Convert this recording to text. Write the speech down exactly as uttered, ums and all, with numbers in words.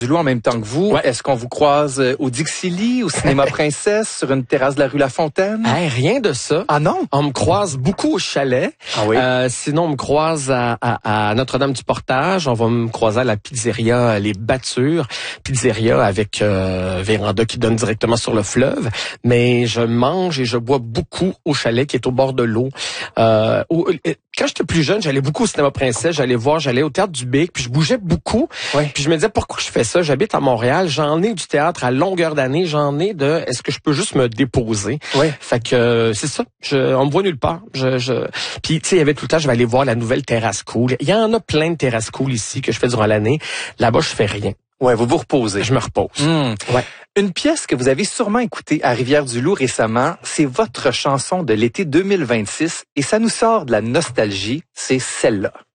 du en même temps que vous. Ouais. Est-ce qu'on vous croise au Dixili, au Cinéma Princesse, sur une terrasse de la rue La Fontaine? Hey, rien de ça. Ah non? On me croise beaucoup au chalet. Ah oui? Euh, sinon, on me croise à, à, à Notre-Dame-du-Portage. On va me croiser à la pizzeria Les Battures. Pizzeria avec euh, véranda qui donne directement sur le fleuve. Mais je mange et je bois beaucoup au chalet qui est au bord de l'eau. Euh, au, quand j'étais plus jeune, j'allais beaucoup au Cinéma Princesse. J'allais voir, j'allais au Théâtre du Bic. Puis je bougeais beaucoup. Ouais. Puis je me disais, pourquoi je fais ça? J'habite à Montréal. J'en ai du théâtre à longueur d'année. J'en ai de, est-ce que je peux juste me déposer? Ouais. Fait que euh, c'est ça. Je, on me voit nulle part. Je, je... Puis tu sais, il y avait tout le temps, je vais aller voir la nouvelle terrasse cool. Il y en a plein de terrasses cool ici que je fais durant l'année. Là-bas, je fais rien. Ouais, vous vous reposez. Je me repose. Mmh. Ouais. Une pièce que vous avez sûrement écoutée à Rivière-du-Loup récemment, c'est votre chanson de l'été deux mille vingt-six et ça nous sort de la nostalgie, c'est celle-là.